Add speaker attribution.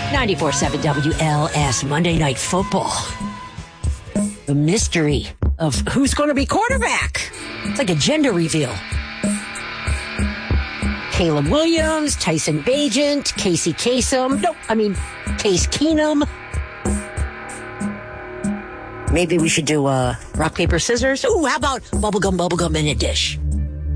Speaker 1: 94.7 WLS Monday Night Football. The mystery of who's going to be quarterback. It's like a gender reveal. Caleb Williams, Tyson Bagent, Casey Kasem. Case Keenum. Maybe we should do rock, paper, scissors. Ooh, how about bubblegum in a dish?